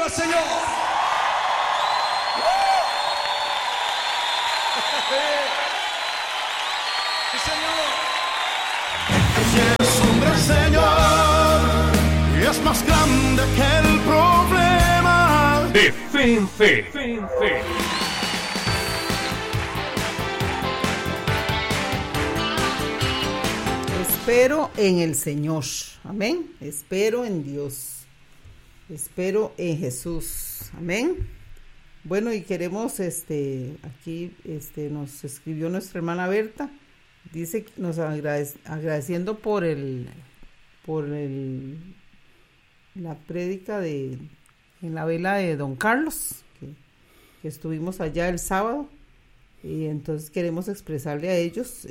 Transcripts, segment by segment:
al Señor. Sí, Señor. Es hombre, Señor, y es más grande que el problema. De Fe en Fe. Espero en el Señor, amén. Espero en Dios, espero en Jesús, amén. Bueno, y queremos, aquí, nos escribió nuestra hermana Berta, dice que nos agradeciendo por la prédica en la vela de Don Carlos, que estuvimos allá el sábado, y entonces queremos expresarle a ellos,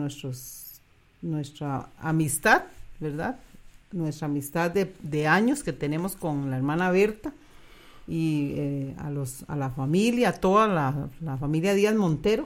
nuestra amistad, ¿verdad? Nuestra amistad de años que tenemos con la hermana Berta y a la familia, a toda la familia Díaz Montero,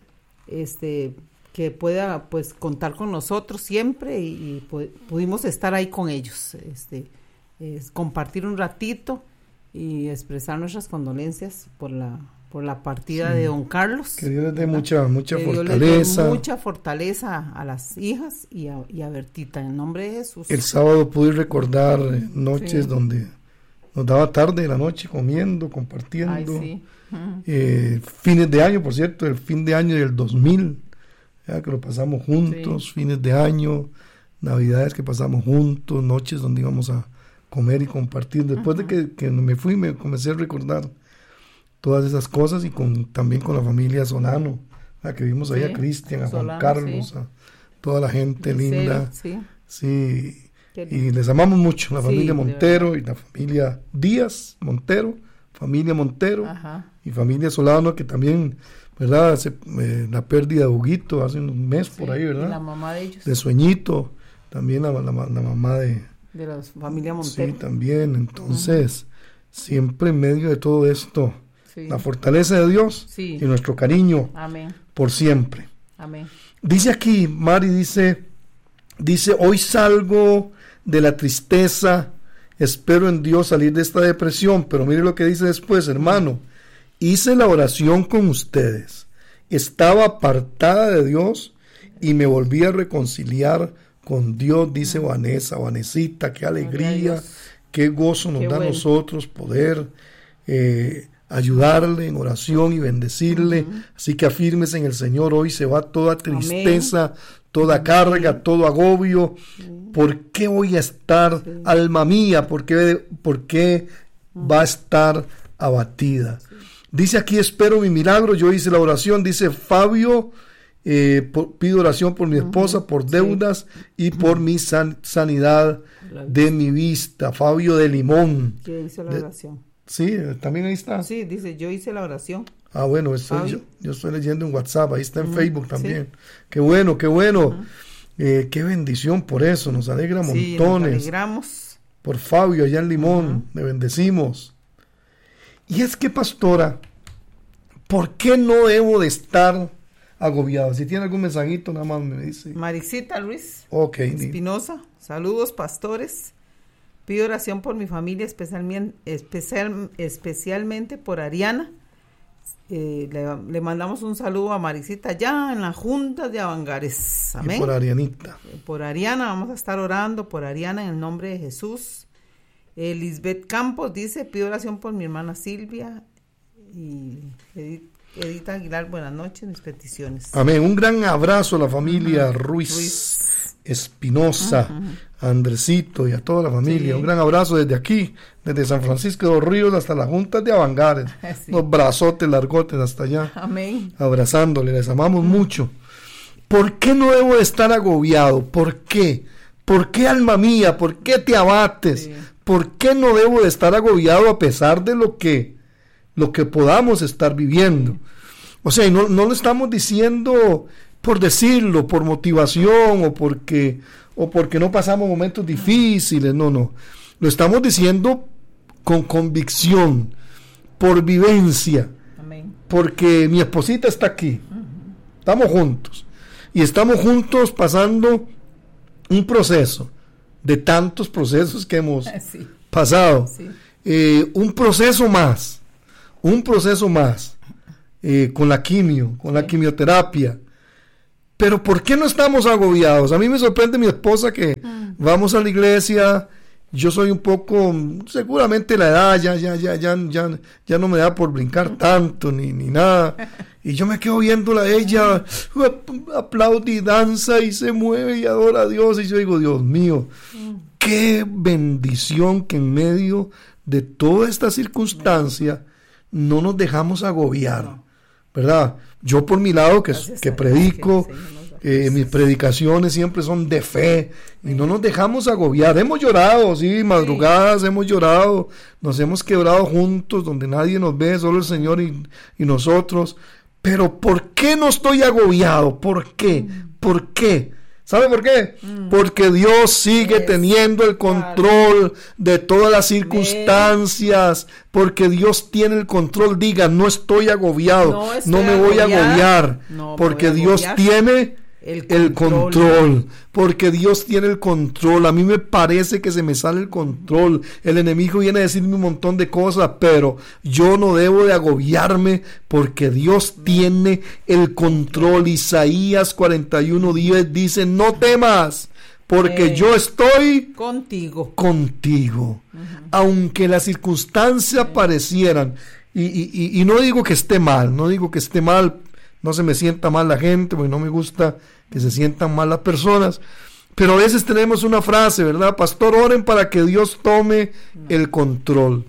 que pueda pues contar con nosotros siempre y pudimos estar ahí con ellos, compartir un ratito y expresar nuestras condolencias por la partida de Don Carlos. Que Dios les dé mucha que fortaleza. Dios les dé mucha fortaleza a las hijas y a Bertita, en el nombre de Jesús. El sábado pude recordar noches donde nos daba tarde de la noche comiendo, compartiendo. Ay, sí. Fines de año, por cierto, el fin de año del 2000, ya que lo pasamos juntos, fines de año, navidades que pasamos juntos, noches donde íbamos a comer y compartir. Después de que me fui, me comencé a recordar todas esas cosas y también con la familia Solano, que vimos ahí a Cristian, a Juan Carlos, a toda la gente linda. Sí. Y les amamos mucho, la familia Montero y la familia Díaz Montero, familia Montero y familia Solano, que también, ¿verdad? La pérdida de Huguito hace un mes por ahí, ¿verdad? Y la mamá de ellos. De Sueñito, también la mamá de la familia Montero. Sí, también. Entonces, siempre en medio de todo esto, la fortaleza de Dios y nuestro cariño por siempre. Amén. Dice aquí, Mari dice, hoy salgo de la tristeza, espero en Dios salir de esta depresión, pero mire lo que dice después, hermano, hice la oración con ustedes, estaba apartada de Dios y me volví a reconciliar con Dios, dice Vanesita, qué alegría, qué gozo nos da a nosotros poder ayudarle en oración y bendecirle. Así que afírmese en el Señor. Hoy se va toda tristeza, toda carga, todo agobio. ¿Por qué voy a estar, alma mía? ¿Por qué va a estar abatida? Dice aquí, espero mi milagro. Yo hice la oración. Dice Fabio, pido oración por mi esposa, por deudas y por mi sanidad de mi vista. Fabio de Limón. Yo hice la oración. Sí, también ahí está. Sí, dice, yo hice la oración. Ah, bueno, yo estoy leyendo en WhatsApp, ahí está en Facebook también. Qué bueno. Qué bendición por eso, nos alegra montones. Nos alegramos. Por Fabio allá en Limón, le bendecimos. Y es que, pastora, ¿por qué no debo de estar agobiado? Si tiene algún mensajito, nada más me dice. Maricita Luis Espinosa, saludos, pastores. Pido oración por mi familia, especialmente por Ariana. Le mandamos un saludo a Maricita allá en la Junta de Avangares. Amén. Y por Arianita. Por Ariana, vamos a estar orando por Ariana en el nombre de Jesús. Lisbeth Campos dice, pido oración por mi hermana Silvia. Y Edith Aguilar, buenas noches, mis peticiones. Amén. Un gran abrazo a la familia Ruiz Espinosa, a Andresito y a toda la familia. Un gran abrazo desde aquí, desde San Francisco de los Ríos hasta la Junta de Avangares. Los brazotes largotes hasta allá. Amén. Abrazándole, les amamos mucho. ¿Por qué no debo de estar agobiado? ¿Por qué? ¿Por qué, alma mía? ¿Por qué te abates? ¿Por qué no debo de estar agobiado a pesar de lo que podamos estar viviendo? O sea, no lo estamos diciendo por decirlo, por motivación o porque no pasamos momentos difíciles, no. Lo estamos diciendo con convicción, por vivencia. Amén. Porque mi esposita está aquí. Estamos juntos. Y estamos juntos pasando un proceso de tantos procesos que hemos pasado. Sí. Un proceso más con la quimioterapia. Pero ¿por qué no estamos agobiados? A mí me sorprende mi esposa que vamos a la iglesia. Yo soy un poco, seguramente la edad ya no me da por brincar tanto ni nada. Y yo me quedo viéndola a ella, aplaude y danza y se mueve y adora a Dios. Y yo digo, Dios mío, qué bendición que en medio de toda esta circunstancia no nos dejamos agobiar, ¿verdad? Yo por mi lado que predico, mis predicaciones siempre son de fe y no nos dejamos agobiar. Hemos llorado, sí, madrugadas hemos llorado, nos hemos quebrado juntos donde nadie nos ve, solo el Señor y nosotros. Pero ¿por qué no estoy agobiado? ¿Por qué? ¿Por qué? ¿Sabe por qué? Porque Dios sigue teniendo el control de todas las circunstancias. Porque Dios tiene el control. Diga, no estoy agobiado. No me voy a agobiar. Porque Dios tiene el control. Porque Dios tiene el control. A mí me parece que se me sale el control. El enemigo viene a decirme un montón de cosas, pero yo no debo de agobiarme porque Dios tiene el control. Isaías 41:10 dice, no temas, porque yo estoy contigo. Aunque las circunstancias parecieran, y no digo que esté mal, no se me sienta mal la gente, porque no me gusta que se sientan mal las personas, pero a veces tenemos una frase, ¿verdad? Pastor, oren para que Dios tome el control.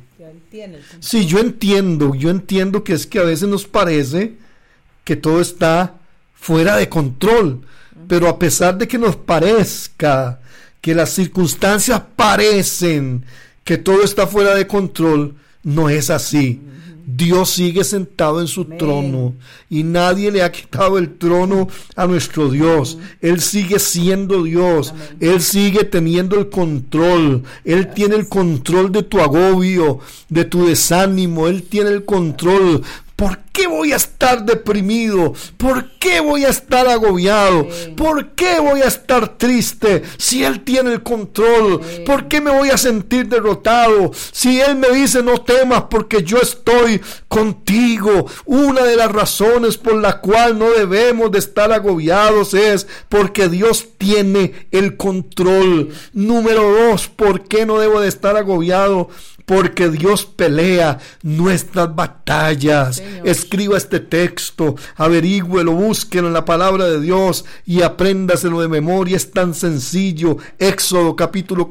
Sí, yo entiendo que es que a veces nos parece que todo está fuera de control, pero a pesar de que nos parezca que las circunstancias parecen que todo está fuera de control, no es así. Dios sigue sentado en su trono y nadie le ha quitado el trono a nuestro Dios. Él sigue siendo Dios. Él sigue teniendo el control. Él tiene el control de tu agobio, de tu desánimo. Él tiene el control. ¿Por qué voy a estar deprimido? ¿Por qué voy a estar agobiado? ¿Por qué voy a estar triste si Él tiene el control? ¿Por qué me voy a sentir derrotado si Él me dice no temas porque yo estoy contigo? Una de las razones por la cual no debemos de estar agobiados es porque Dios tiene el control. Número 2, ¿por qué no debo de estar agobiado? Porque Dios pelea nuestras batallas. Señor. Escriba este texto, averígüelo, búsquelo en la palabra de Dios y apréndaselo de memoria. Es tan sencillo. Éxodo capítulo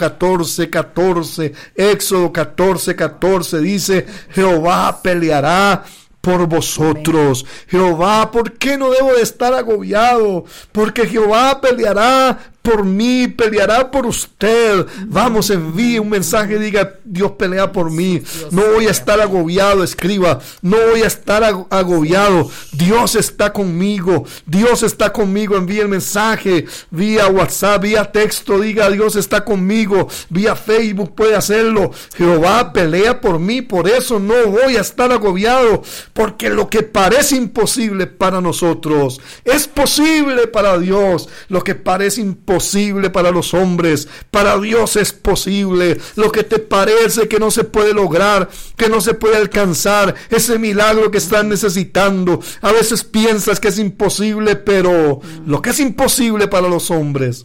14:14. Éxodo 14:14 dice: Jehová peleará por vosotros. Amén. Jehová, ¿por qué no debo de estar agobiado? Porque Jehová peleará por mí, peleará por usted. Vamos, envíe un mensaje, diga: Dios pelea por mí. No voy a estar agobiado. Escriba: no voy a estar agobiado. Dios está conmigo. Dios está conmigo. Envíe el mensaje vía WhatsApp, vía texto. Diga: Dios está conmigo. Vía Facebook puede hacerlo. Jehová pelea por mí. Por eso no voy a estar agobiado. Porque lo que parece imposible para nosotros es posible para Dios. Lo que parece imposible para los hombres, para Dios es posible. Lo que te parece que no se puede lograr, que no se puede alcanzar, ese milagro que estás necesitando, a veces piensas que es imposible, pero lo que es imposible para los hombres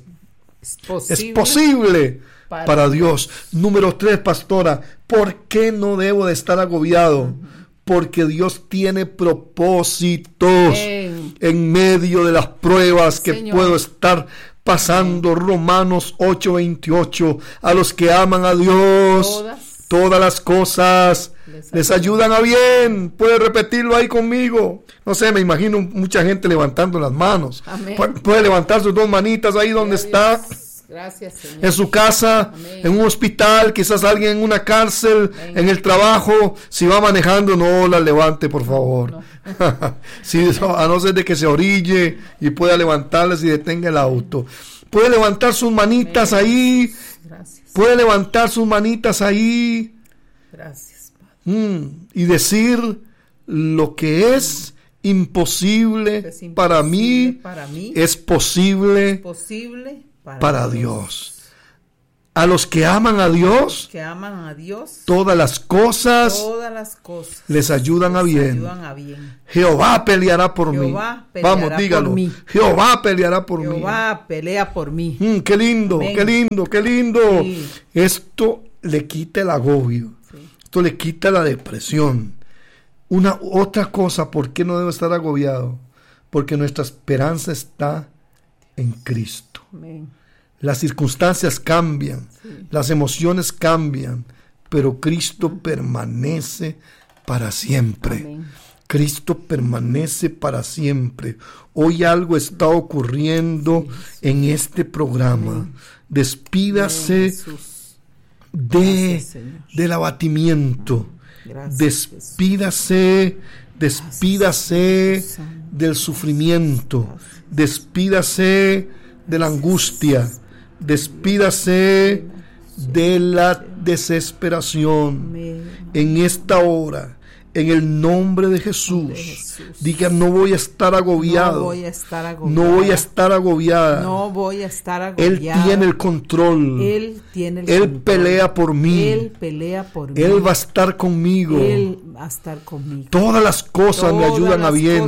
es posible para Dios. Número 3, pastora, ¿por qué no debo de estar agobiado? Porque Dios tiene propósitos en medio de las pruebas que puedo estar pasando. Romanos 8:28. A los que aman a Dios, todas las cosas les ayudan a bien. Puede repetirlo ahí conmigo. No sé, me imagino mucha gente levantando las manos. Amén. Puede levantar sus dos manitas ahí donde está. Gracias, Señor. En su casa, amén, en un hospital, quizás alguien en una cárcel, amén, en el trabajo. Si va manejando, no la levante, por favor. No. Sí, a no ser de que se orille y pueda levantarlas y detenga el auto. Puede levantar sus manitas, amén, ahí. Gracias. Puede levantar sus manitas ahí. Gracias, Padre. Y decir: lo que es imposible, para mí es posible para Dios. A los que aman a Dios, todas las cosas les ayudan a bien. Jehová peleará por mí. Vamos, dígalo. Jehová peleará por mí. Jehová pelea por mí. Qué lindo, amén. Qué lindo, qué lindo. Sí. Esto le quita el agobio. Sí. Esto le quita la depresión. Otra cosa, ¿por qué no debo estar agobiado? Porque nuestra esperanza está en Cristo. Amén. Las circunstancias cambian, sí. Las emociones cambian, pero Cristo permanece para siempre. Amén. Cristo permanece para siempre. Hoy algo está ocurriendo en este programa. Amén. Despídase del abatimiento. Gracias, despídase del sufrimiento. Despídase de la angustia. Despídase de la desesperación. En esta hora, en el nombre de Jesús, diga: no voy a estar agobiado. No voy a estar agobiada. Él tiene el control. Él pelea por mí. Él va a estar conmigo. Todas las cosas me ayudan a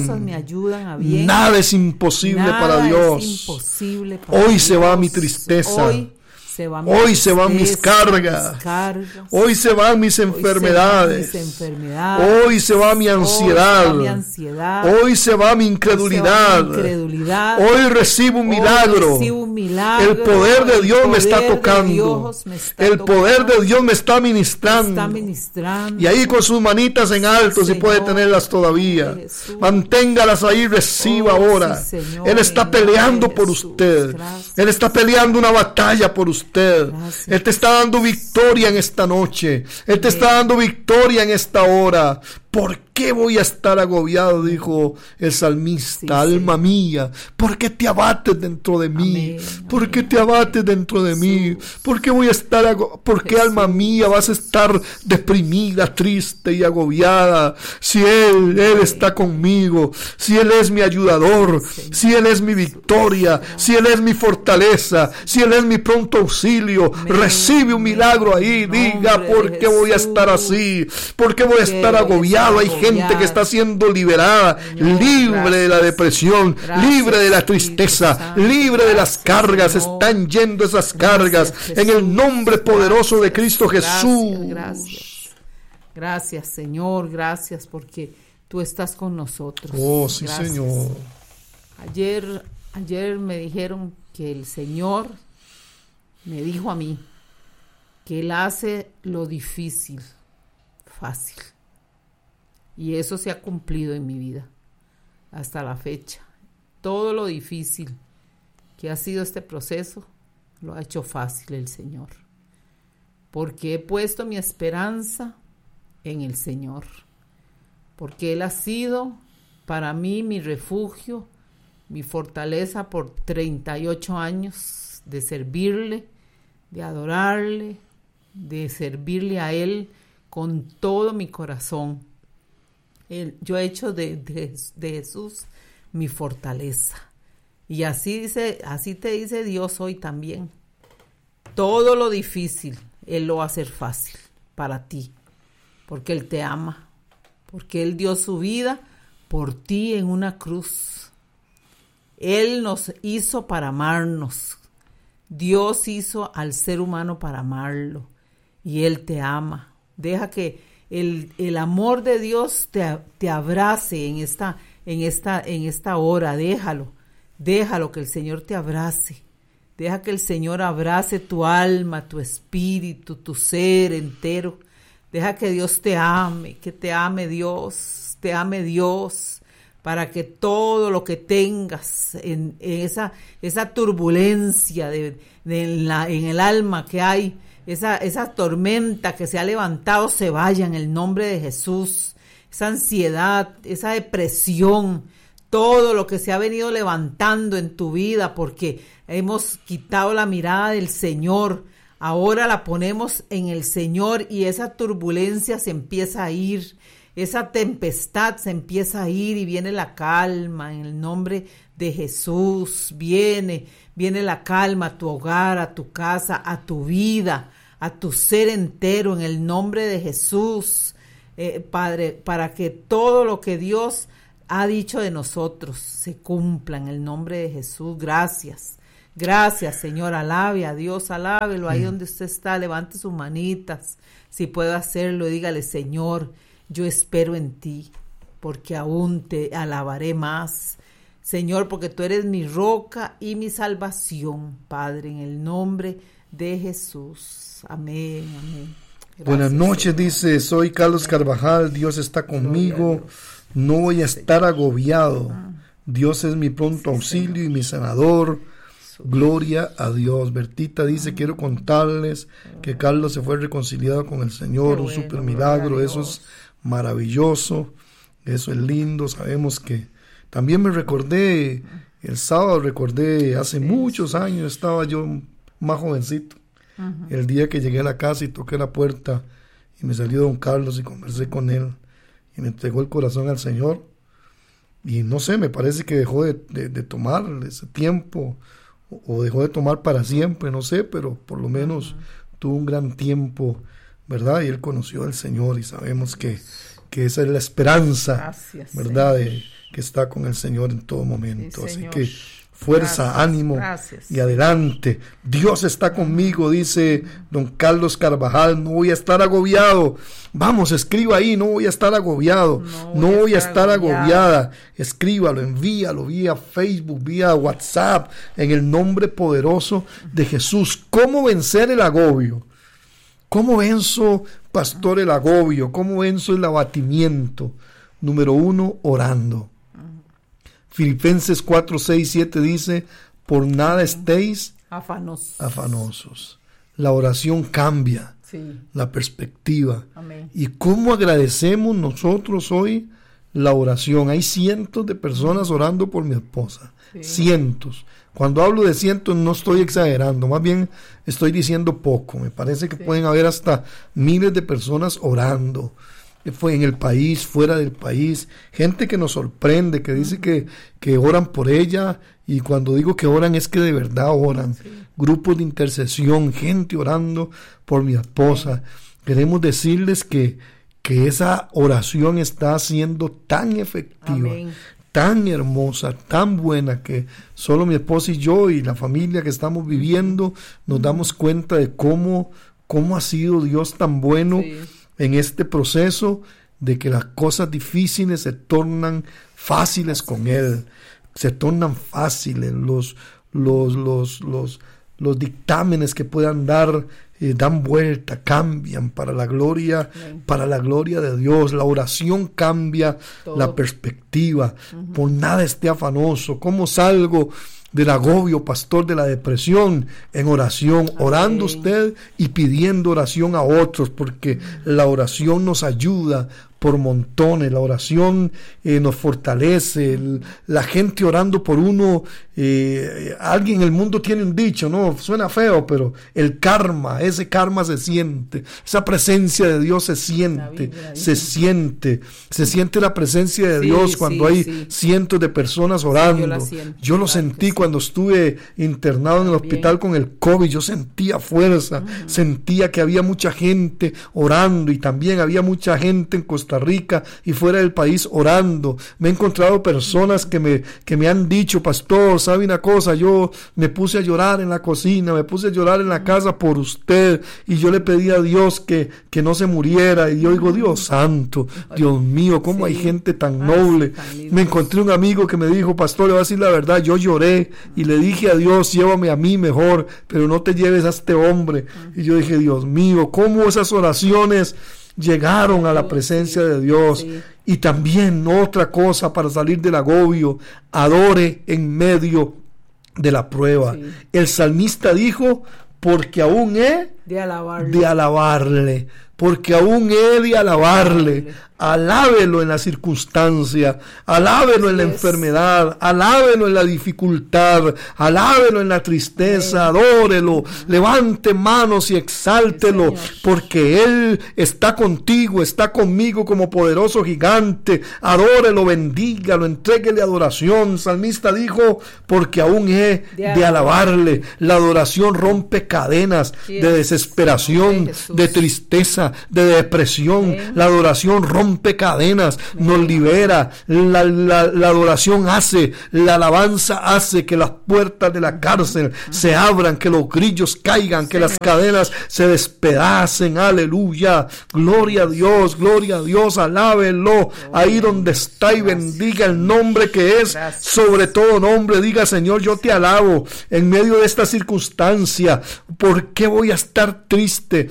bien. Nada es imposible para Dios. Hoy se va mi tristeza. Hoy se van mis cargas. Hoy se van mis enfermedades. Hoy se va mi ansiedad. Hoy se va mi incredulidad. Hoy recibo un milagro. El poder de Dios me está tocando. El poder de Dios me está ministrando. Y ahí con sus manitas en alto, si puede tenerlas todavía, manténgalas ahí, reciba ahora. Él está peleando por usted. Él está peleando una batalla por usted. Gracias. Él te está dando victoria en esta noche. Él te está dando victoria en esta hora. ¿Por qué voy a estar agobiado? Dijo el salmista. Alma mía, ¿por qué te abates dentro de mí? ¿Por qué te abates dentro de mí? ¿Por qué voy a estar ¿Por qué, alma mía, vas a estar deprimida, triste y agobiada? Si Él está conmigo, si Él es mi ayudador, si Él es mi victoria, si Él es mi fortaleza, si Él es mi pronto auxilio, recibe un milagro ahí. Diga: ¿por qué voy a estar así? ¿Por qué voy a estar agobiado? Hay gente que está siendo liberada, libre de la depresión, libre de la tristeza, libre de las cargas. Están yendo esas cargas en el nombre poderoso de Cristo Jesús. Gracias, Señor, gracias porque tú estás con nosotros. Oh, sí, gracias. Señor. Ayer me dijeron que el Señor me dijo a mí que Él hace lo difícil fácil. Y eso se ha cumplido en mi vida hasta la fecha. Todo lo difícil que ha sido este proceso lo ha hecho fácil el Señor. Porque he puesto mi esperanza en el Señor. Porque Él ha sido para mí mi refugio, mi fortaleza por 38 años de servirle, de adorarle, de servirle a Él con todo mi corazón. Yo he hecho de Jesús mi fortaleza. Y así te dice Dios hoy también. Todo lo difícil, Él lo va a hacer fácil para ti. Porque Él te ama. Porque Él dio su vida por ti en una cruz. Él nos hizo para amarnos. Dios hizo al ser humano para amarlo. Y Él te ama. Deja que el amor de Dios te abrace en esta hora. Déjalo que el Señor te abrace. Deja que el Señor abrace tu alma, tu espíritu, tu ser entero. Deja que Dios te ame, que te ame Dios, para que todo lo que tengas en esa turbulencia en el alma que hay, esa tormenta que se ha levantado, se vaya en el nombre de Jesús. Esa ansiedad, esa depresión, todo lo que se ha venido levantando en tu vida porque hemos quitado la mirada del Señor. Ahora la ponemos en el Señor y esa turbulencia se empieza a ir. esa tempestad se empieza a ir y viene la calma en el nombre de Jesús. Viene la calma a tu hogar, a tu casa, a tu vida, a tu ser entero en el nombre de Jesús, Padre, para que todo lo que Dios ha dicho de nosotros se cumpla en el nombre de Jesús. Gracias. Gracias, Señor. Alabe a Dios, alábelo ahí donde usted está. Levante sus manitas, si puede hacerlo. Dígale: Señor, yo espero en ti, porque aún te alabaré más. Señor, porque tú eres mi roca y mi salvación, Padre, en el nombre de Jesús. Amén, amén. Gracias, buenas noches, Señor. Dice, soy Carlos Carvajal, Dios está conmigo, no voy a estar agobiado. Dios es mi pronto auxilio y mi sanador. Gloria a Dios. Bertita dice, quiero contarles que Carlos se fue reconciliado con el Señor, un super milagro, eso es maravilloso, eso es lindo. Sabemos que también me recordé, el sábado recordé, hace muchos años, estaba yo más jovencito, el día que llegué a la casa y toqué la puerta y me salió don Carlos y conversé con él y me entregó el corazón al Señor. Y no sé, me parece que dejó de tomar ese tiempo, o dejó de tomar para siempre, no sé, pero por lo menos tuvo un gran tiempo, ¿verdad? Y él conoció al Señor y sabemos que esa es la esperanza, gracias, ¿verdad? Que está con el Señor en todo momento. Sí, así que fuerza, gracias, ánimo, gracias, y adelante. Dios está conmigo, dice don Carlos Carvajal, no voy a estar agobiado. Vamos, escriba ahí, no voy a estar agobiado, no voy a estar agobiada. Escríbalo, envíalo vía Facebook, vía WhatsApp, en el nombre poderoso de Jesús. ¿Cómo vencer el agobio? ¿Cómo venzo, pastor, el agobio? ¿Cómo venzo el abatimiento? Número 1, orando. Filipenses 4, 6, 7 dice, por nada estéis afanosos. La oración cambia, sí, la perspectiva. Amén. ¿Y cómo agradecemos nosotros hoy la oración? Hay cientos de personas orando por mi esposa, sí, cientos. Cuando hablo de cientos no estoy exagerando, más bien estoy diciendo poco. Me parece que sí, pueden haber hasta miles de personas orando. Fue en el país, fuera del país, gente que nos sorprende, que dice que oran por ella, y cuando digo que oran es que de verdad oran. Sí. Grupos de intercesión, gente orando por mi esposa. Queremos decirles que esa oración está siendo tan efectiva, amén, tan hermosa, tan buena, que solo mi esposa y yo y la familia que estamos viviendo nos damos cuenta de cómo ha sido Dios tan bueno, sí, en este proceso de que las cosas difíciles se tornan fáciles con Él, se tornan fáciles, los dictámenes que puedan dar dan vuelta, cambian para la gloria de Dios. La oración cambia todo, la perspectiva. Por nada esté afanoso. ¿Cómo salgo del agobio, pastor, de la depresión? En oración, orando usted y pidiendo oración a otros, porque la oración nos ayuda por montones. La oración nos fortalece. La gente orando por uno, alguien en el mundo tiene un dicho, no suena feo, pero el karma, ese karma se siente, esa presencia de Dios se siente, se siente la presencia de Dios cuando hay cientos de personas orando. Yo lo sentí cuando estuve internado en el hospital con el COVID. Yo sentía fuerza, sentía que había mucha gente orando, y también había mucha gente en Costa Rica y fuera del país orando. Me he encontrado personas que me han dicho, pastor, ¿sabe una cosa? Yo me puse a llorar en la cocina, me puse a llorar en la casa por usted, y yo le pedí a Dios que no se muriera, y yo digo, Dios santo, Dios mío, cómo hay gente tan noble. Me encontré un amigo que me dijo, pastor, le voy a decir la verdad, yo lloré y le dije a Dios, llévame a mí mejor, pero no te lleves a este hombre. Y yo dije, Dios mío, cómo esas oraciones llegaron a la presencia de Dios. Sí. Y también otra cosa para salir del agobio, adore en medio de la prueba. Sí. El salmista dijo, porque aún he de alabarle. De alabarle, porque aún he de alabarle. Alábelo en la circunstancia, alábelo en la enfermedad, alábelo en la dificultad, alábelo en la tristeza, adórelo, levante manos y exáltelo, porque Él está contigo, está conmigo como poderoso gigante. Adórelo, bendígalo, entréguele adoración. El salmista dijo, porque aún he de alabarle. La adoración rompe cadenas de desesperación, de tristeza, de depresión. La adoración rompe cadenas, nos libera. La adoración hace, la alabanza hace que las puertas de la cárcel se abran, que los grillos caigan, que las cadenas se despedacen. Aleluya, gloria a Dios, alábelo ahí donde está y bendiga el nombre que es sobre todo nombre. Diga, Señor, yo te alabo en medio de esta circunstancia. ¿Por qué voy a estar triste?